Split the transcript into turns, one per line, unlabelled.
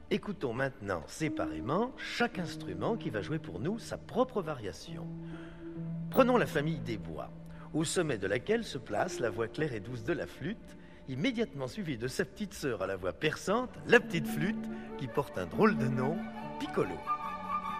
Écoutons maintenant séparément chaque instrument qui va jouer pour nous sa propre variation. Prenons la famille des bois, au sommet de laquelle se place la voix claire et douce de la flûte, immédiatement suivie de sa petite sœur à la voix perçante, la petite flûte, qui porte un drôle de nom, Piccolo.